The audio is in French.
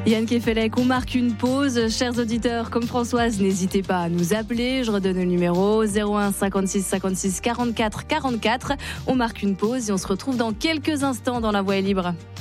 Yann Kefelec, on marque une pause. Chers auditeurs, comme Françoise, n'hésitez pas à nous appeler. Je redonne le numéro 01 56 56 44 44. On marque une pause et on se retrouve dans quelques instants dans La Voix est libre.